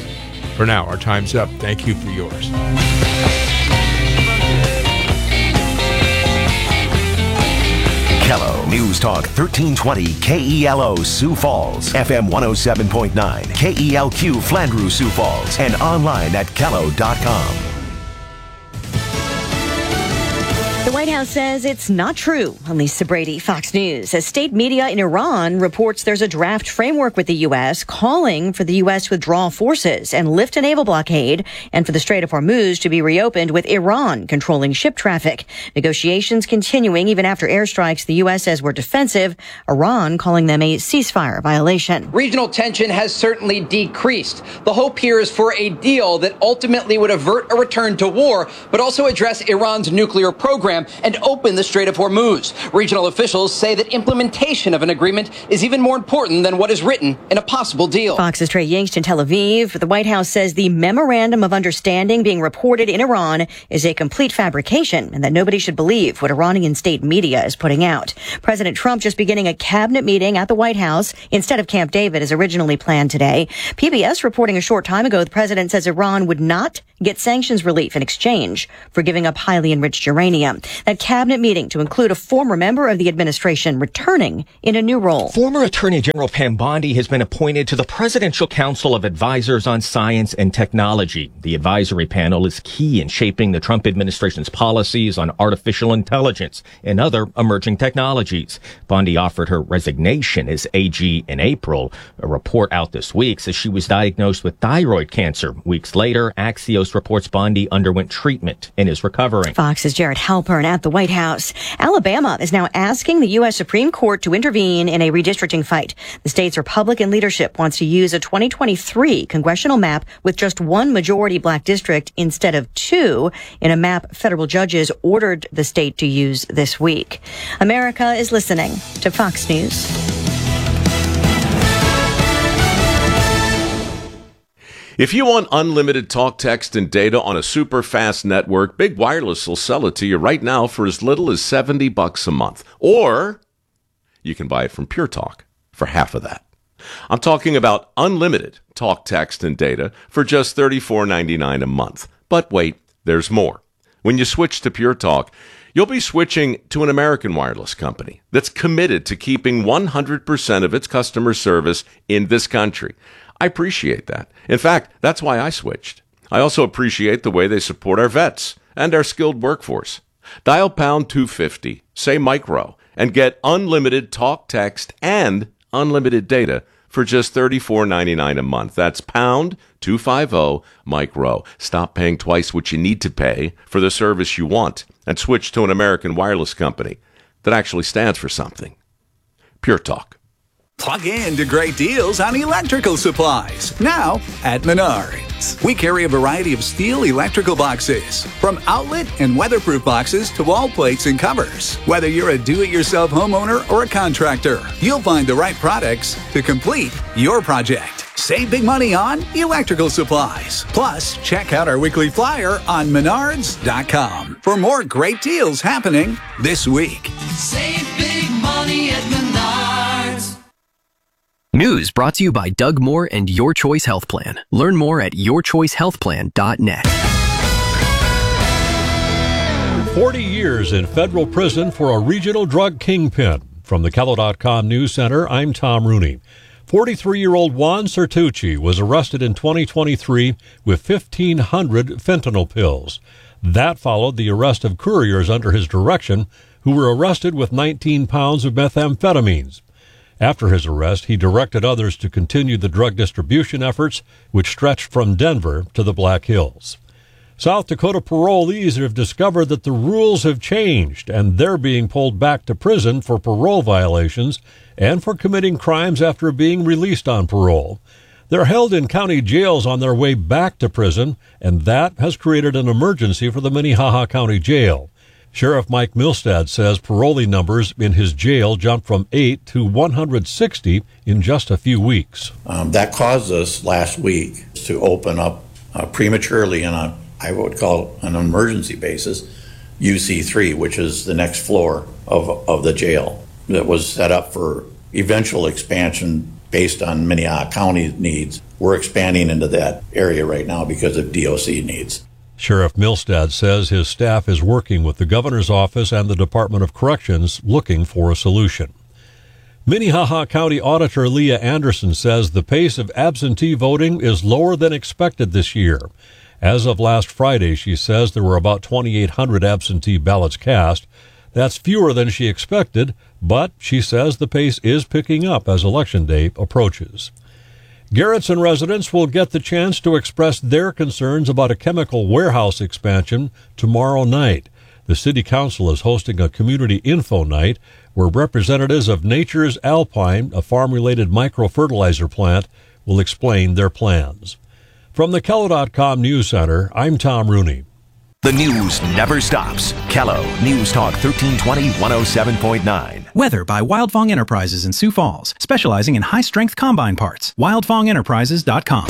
For now, our time's up. Thank you for yours. Kello News Talk thirteen twenty K E L O Sioux Falls, F M one oh seven point nine, K E L Q Flandreau Sioux Falls, and online at kello dot com. The White House says it's not true. Lisa Brady, Fox News. As state media in Iran reports there's a draft framework with the U S calling for the U S to withdraw forces and lift a naval blockade, and for the Strait of Hormuz to be reopened with Iran controlling ship traffic. Negotiations continuing even after airstrikes the U S says were defensive, Iran calling them a ceasefire violation. Regional tension has certainly decreased. The hope here is for a deal that ultimately would avert a return to war, but also address Iran's nuclear program and and open the Strait of Hormuz. Regional officials say that implementation of an agreement is even more important than what is written in a possible deal. Fox's Trey Yingst in Tel Aviv. The White House says the memorandum of understanding being reported in Iran is a complete fabrication and that nobody should believe what Iranian state media is putting out. President Trump just beginning a cabinet meeting at the White House instead of Camp David as originally planned today. P B S reporting a short time ago the president says Iran would not get sanctions relief in exchange for giving up highly enriched uranium. That cabinet meeting to include a former member of the administration returning in a new role. Former Attorney General Pam Bondi has been appointed to the Presidential Council of Advisors on Science and Technology. The advisory panel is key in shaping the Trump administration's policies on artificial intelligence and other emerging technologies. Bondi offered her resignation as A G in April. A report out this week says she was diagnosed with thyroid cancer. Weeks later, Axios reports Bondi underwent treatment and is recovering. Fox's Jared Halpern at the White House. Alabama is now asking the U S Supreme Court to intervene in a redistricting fight. The state's Republican leadership wants to use a twenty twenty-three congressional map with just one majority black district instead of two in a map federal judges ordered the state to use this week. America is listening to Fox News. If you want unlimited talk, text, and data on a super fast network, Big Wireless will sell it to you right now for as little as seventy bucks a month. Or you can buy it from Pure Talk for half of that. I'm talking about unlimited talk, text, and data for just thirty-four ninety-nine a month. But wait, there's more. When you switch to Pure Talk, you'll be switching to an American wireless company that's committed to keeping one hundred percent of its customer service in this country. I appreciate that. In fact, that's why I switched. I also appreciate the way they support our vets and our skilled workforce. Dial pound two fifty, say micro, and get unlimited talk, text, and unlimited data for just thirty-four ninety-nine a month. That's pound two fifty micro. Stop paying twice what you need to pay for the service you want and switch to an American wireless company that actually stands for something. Pure Talk. Plug in to great deals on electrical supplies, now at Menards. We carry a variety of steel electrical boxes, from outlet and weatherproof boxes to wall plates and covers. Whether you're a do-it-yourself homeowner or a contractor, you'll find the right products to complete your project. Save big money on electrical supplies. Plus, check out our weekly flyer on menards dot com for more great deals happening this week. Save big money at Menards. News brought to you by Doug Moore and Your Choice Health Plan. Learn more at your choice health plan dot net. forty years in federal prison for a regional drug kingpin. From the Kello dot com News Center, I'm Tom Rooney. forty-three-year-old Juan Certucci was arrested in twenty twenty-three with fifteen hundred fentanyl pills. That followed the arrest of couriers under his direction, who were arrested with nineteen pounds of methamphetamines. After his arrest, he directed others to continue the drug distribution efforts, which stretched from Denver to the Black Hills. South Dakota parolees have discovered that the rules have changed, and they're being pulled back to prison for parole violations and for committing crimes after being released on parole. They're held in county jails on their way back to prison, and that has created an emergency for the Minnehaha County Jail. Sheriff Mike Milstad says parolee numbers in his jail jumped from eight to one hundred sixty in just a few weeks. Um, that caused us last week to open up uh, prematurely on a, I would call it an emergency basis, U C three, which is the next floor of, of the jail that was set up for eventual expansion based on Minnehaha County needs. We're expanding into that area right now because of D O C needs. Sheriff Milstad says his staff is working with the governor's office and the Department of Corrections looking for a solution. Minnehaha County Auditor Leah Anderson says the pace of absentee voting is lower than expected this year. As of last Friday, she says there were about twenty-eight hundred absentee ballots cast. That's fewer than she expected, but she says the pace is picking up as Election Day approaches. Garrettson residents will get the chance to express their concerns about a chemical warehouse expansion tomorrow night. The City Council is hosting a community info night where representatives of Nature's Alpine, a farm-related microfertilizer plant, will explain their plans. From the Kello dot com News Center, I'm Tom Rooney. The news never stops. Kello News Talk thirteen twenty, one oh seven point nine. Weather by Wildfong Enterprises in Sioux Falls, specializing in high-strength combine parts. wildfong enterprises dot com.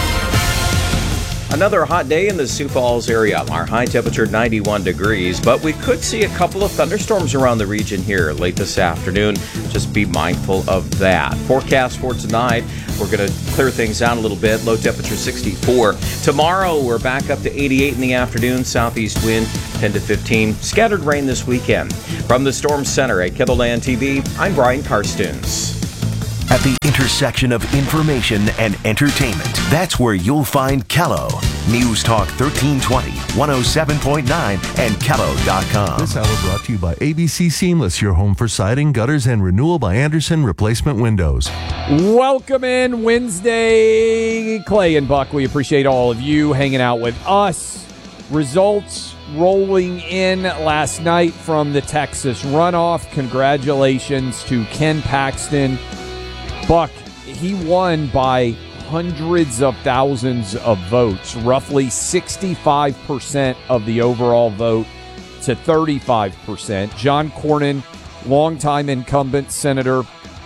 Another hot day in the Sioux Falls area. Our high temperature ninety-one degrees, but we could see a couple of thunderstorms around the region here late this afternoon. Just be mindful of that. Forecast for tonight, we're going to clear things out a little bit. Low temperature sixty-four. Tomorrow, we're back up to eighty-eight in the afternoon. Southeast wind ten to fifteen. Scattered rain this weekend. From the Storm Center at KELOLAND T V, I'm Brian Karstuns. At the intersection of information and entertainment, that's where you'll find Kello. News Talk thirteen twenty, one oh seven point nine, and Kello dot com. This hour brought to you by A B C Seamless, your home for siding, gutters, and renewal by Anderson Replacement Windows. Welcome in Wednesday, Clay and Buck. We appreciate all of you hanging out with us. Results rolling in last night from the Texas runoff. Congratulations to Ken Paxton. Buck, he won by hundreds of thousands of votes, roughly sixty-five percent of the overall vote to thirty-five percent. John Cornyn, longtime incumbent senator,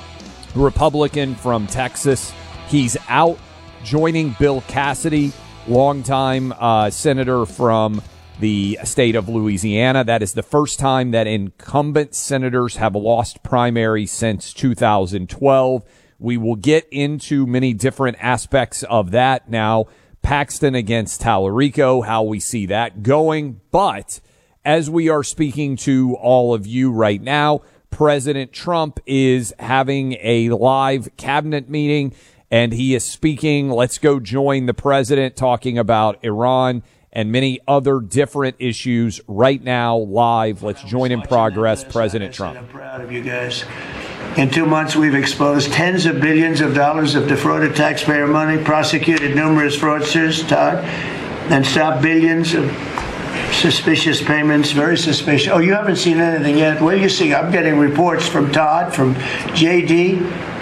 Republican from Texas, he's out, joining Bill Cassidy, longtime uh, senator from the state of Louisiana. That is the first time that incumbent senators have lost primary since two thousand twelve. We will get into many different aspects of that now. Paxton against Tallarico, how we see that going. But as we are speaking to all of you right now, President Trump is having a live cabinet meeting, and he is speaking. Let's go join the president talking about Iran and many other different issues right now live. Let's join in progress, President Trump. I'm proud of you guys. In two months, we've exposed tens of billions of dollars of defrauded taxpayer money, prosecuted numerous fraudsters, Todd, and stopped billions of suspicious payments, very suspicious. Oh, you haven't seen anything yet? Well, you see, I'm getting reports from Todd, from J D.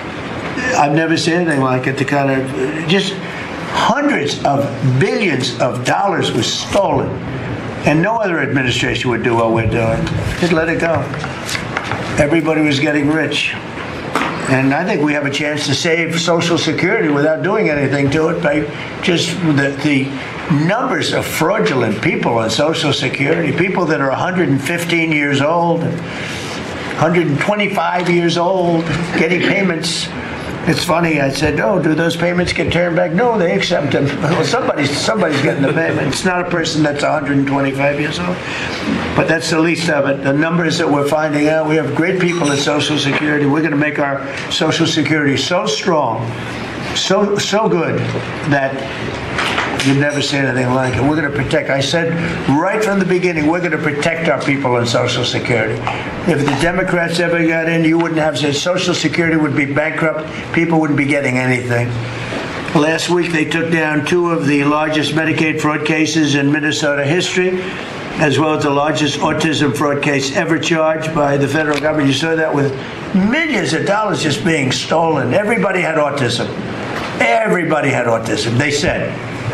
I've never seen anything like it. The kind of, just hundreds of billions of dollars was stolen. And no other administration would do what we're doing. Just let it go. Everybody was getting rich. And I think we have a chance to save Social Security without doing anything to it by just the, the numbers of fraudulent people on Social Security, people that are one hundred fifteen years old, one hundred twenty-five years old, getting payments. It's funny, I said, oh, do those payments get turned back? No, they accept them. Well, somebody's, somebody's getting the payment. It's not a person that's one hundred twenty-five years old. But that's the least of it. The numbers that we're finding out, we have great people at Social Security. We're going to make our Social Security so strong, so so good, that you've never seen anything like it. We're going to protect. I said right from the beginning, we're going to protect our people on Social Security. If the Democrats ever got in, you wouldn't have said Social Security would be bankrupt. People wouldn't be getting anything. Last week, they took down two of the largest Medicaid fraud cases in Minnesota history, as well as the largest autism fraud case ever charged by the federal government. You saw that with millions of dollars just being stolen. Everybody had autism. Everybody had autism, they said.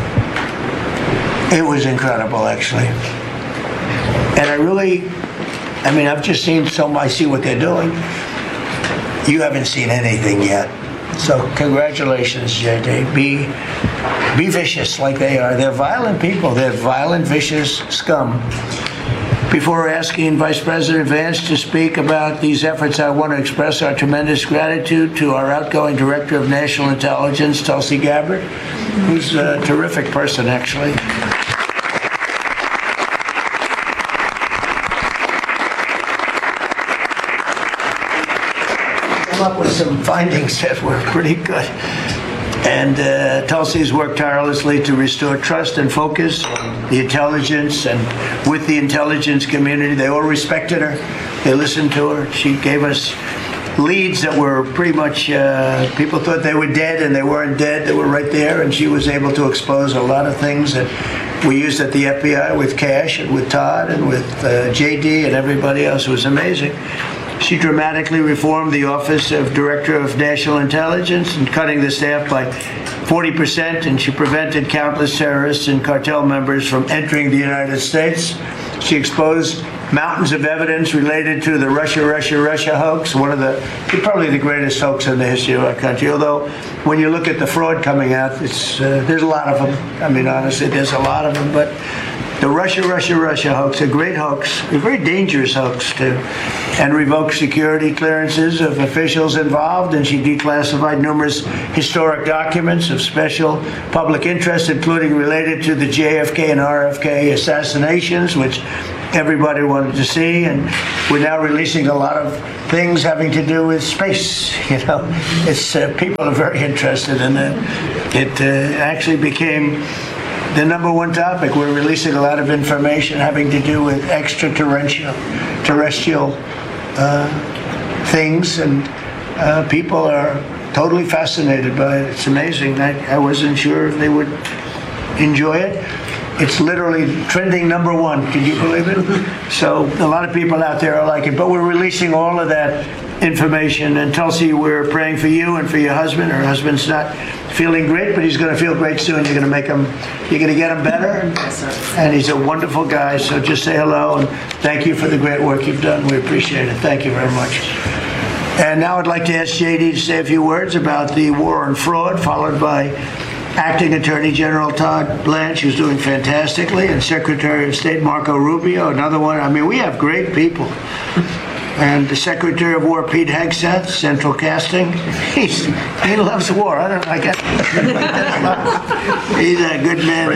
It was incredible, actually. And I really, I mean, I've just seen some, I see what they're doing. You haven't seen anything yet. So congratulations, J D. Be, be vicious like they are. They're violent people. They're violent, vicious scum. Before asking Vice President Vance to speak about these efforts, I want to express our tremendous gratitude to our outgoing Director of National Intelligence, Tulsi Gabbard, who's a terrific person, actually. Come up with some findings that were pretty good. And uh, Tulsi's worked tirelessly to restore trust and focus on the intelligence and with the intelligence community. They all respected her. They listened to her. She gave us leads that were pretty much, uh, people thought they were dead and they weren't dead. They were right there, and she was able to expose a lot of things that we used at the F B I with Cash and with Todd and with uh, J D and everybody else. It was amazing. She dramatically reformed the Office of Director of National Intelligence and cutting the staff by forty percent, and she prevented countless terrorists and cartel members from entering the United States. She exposed mountains of evidence related to the Russia, Russia, Russia hoax, one of the, probably the greatest hoax in the history of our country. Although, when you look at the fraud coming out, it's uh, there's a lot of them. I mean, honestly, there's a lot of them. But the Russia, Russia, Russia hoax, a great hoax, a very dangerous hoax, too, and revoked security clearances of officials involved, and she declassified numerous historic documents of special public interest, including related to the J F K and R F K assassinations, which everybody wanted to see, and we're now releasing a lot of things having to do with space. You know, it's uh, people are very interested in it. It uh, actually became the number one topic. We're releasing a lot of information having to do with extraterrestrial, terrestrial uh, things, and uh, people are totally fascinated by it. It's amazing. I, I wasn't sure if they would enjoy it. It's literally trending number one. Can you believe it? So a lot of people out there are like it. But we're releasing all of that information. And Tulsi, we're praying for you and for your husband. Her husband's not feeling great, but he's going to feel great soon. You're going to make him, you're going to get him better. Yes, sir. And he's a wonderful guy. So just say hello and thank you for the great work you've done. We appreciate it. Thank you very much. And now I'd like to ask J D to say a few words about the war on fraud, followed by Acting Attorney General Todd Blanche, who's doing fantastically, and Secretary of State Marco Rubio, another one. I mean, we have great people. And the Secretary of War, Pete Hegseth, Central Casting. He's, he loves war. I don't like it. He's a good man.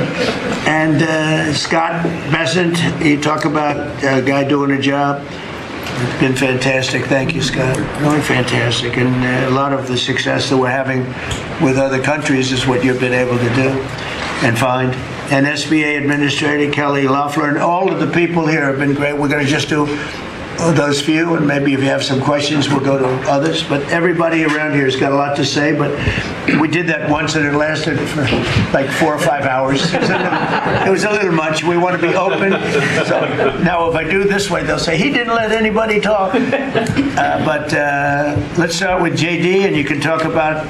And uh, Scott Bessent, you talk about a guy doing a job. It's been fantastic. Thank you, Scott. Really fantastic. And uh, a lot of the success that we're having with other countries is what you've been able to do and find. And S B A Administrator Kelly Loeffler and all of the people here have been great. We're going to just do those few, and maybe if you have some questions, we'll go to others. But everybody around here has got a lot to say. But we did that once, and it lasted for like four or five hours. It was a little, it was a little much. We want to be open. So now, if I do this way, they'll say he didn't let anybody talk. Uh, but uh, let's start with J D, and you can talk about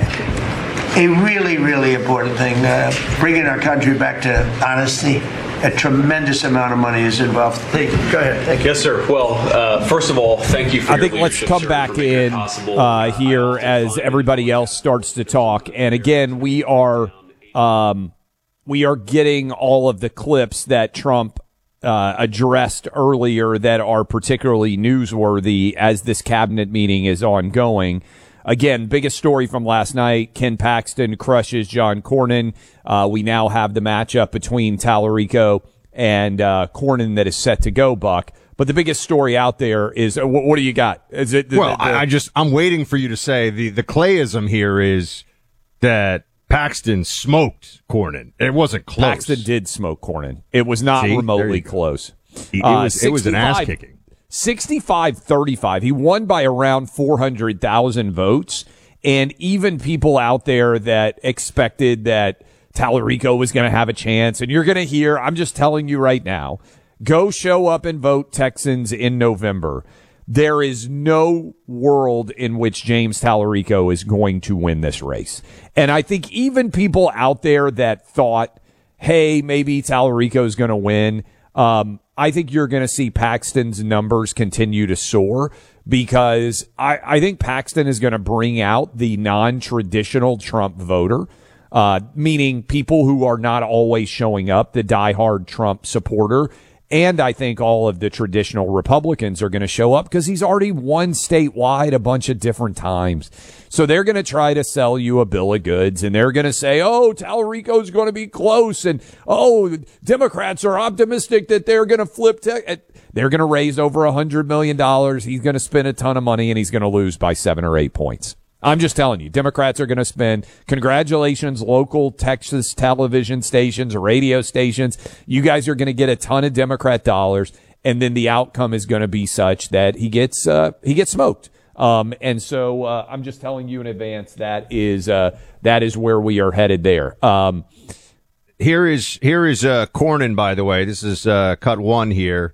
a really, really important thing: uh, bringing our country back to honesty. A tremendous amount of money is involved. Hey, go ahead. Thank you. Yes, sir. Well, uh, first of all, thank you for I your think let's leadership, come sir, back in uh, here as everybody else starts to talk. And again, we are um, we are getting all of the clips that Trump uh, addressed earlier that are particularly newsworthy as this cabinet meeting is ongoing. Again, biggest story from last night, Ken Paxton crushes John Cornyn. Uh, we now have the matchup between Tallarico and uh, Cornyn that is set to go, Buck. But the biggest story out there is, uh, what, what do you got? Is it the, well, the, the, I just, I'm waiting for you to say the, the Clayism here is that Paxton smoked Cornyn. It wasn't close. Paxton did smoke Cornyn. It was not See? remotely close. It, uh, was, it was an ass kicking. sixty-five thirty-five. He won by around four hundred thousand votes. And even people out there that expected that Tallarico was going to have a chance, and you're going to hear, I'm just telling you right now, go show up and vote Texans in November. There is no world in which James Tallarico is going to win this race. And I think even people out there that thought, hey, maybe Tallarico is going to win, um, I think you're going to see Paxton's numbers continue to soar because I, I think Paxton is going to bring out the non-traditional Trump voter, uh, meaning people who are not always showing up, the diehard Trump supporter. And I think all of the traditional Republicans are going to show up because he's already won statewide a bunch of different times. So they're going to try to sell you a bill of goods, and they're going to say, oh, Tallarico's going to be close, and oh, Democrats are optimistic that they're going to flip. Te- they're going to raise over one hundred million dollars. He's going to spend a ton of money, and he's going to lose by seven or eight points. I'm just telling you, Democrats are going to spend, congratulations, local Texas television stations, radio stations. You guys are going to get a ton of Democrat dollars, and then the outcome is going to be such that he gets, uh, he gets smoked. Um, and so, uh, I'm just telling you in advance that is, uh, that is where we are headed there. Um, here is, here is, uh, Cornyn, by the way. This is, uh, cut one here.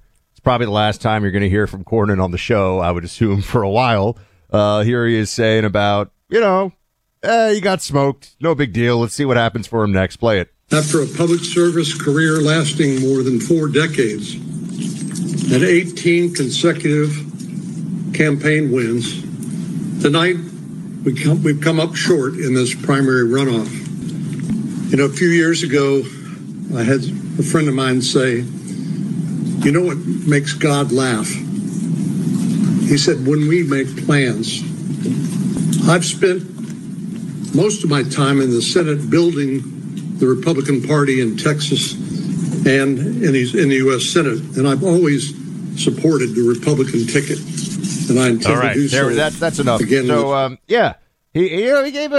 probably the last time you're going to hear from Cornyn on the show, I would assume, for a while. Uh, here he is saying about, you know, eh, he got smoked. No big deal. Let's see what happens for him next. Play it. After a public service career lasting more than four decades and eighteen consecutive campaign wins, tonight we come, we've come up short in this primary runoff. You know, a few years ago, I had a friend of mine say, you know what makes God laugh? He said, when we make plans. I've spent most of my time in the Senate building the Republican Party in Texas and in the, in the U S Senate, and I've always supported the Republican ticket, and I intend All right, to do there, so. That's, that's enough. Again, so, um, yeah, he, he, he gave a